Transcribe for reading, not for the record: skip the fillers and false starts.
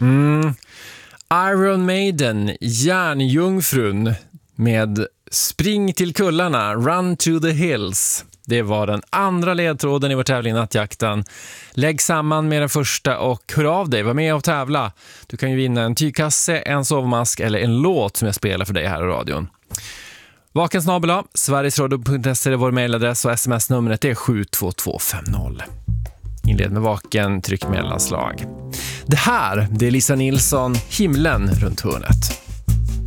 Iron Maiden, Järnjungfrun med Spring till kullarna, Run to the Hills. Det var den andra ledtråden i vår tävling Nattjakten. Lägg samman med den första och hör av dig, var med och tävla. Du kan ju vinna en tygkasse, en sovmask eller en låt som jag spelar för dig här i radion. Vakensnabel-a, sverigesradio.se är vår mejladress och sms-numret är 72250. Inled med vaken, tryck mellanslag. Det här, det är Lisa Nilsson, Himlen runt hörnet.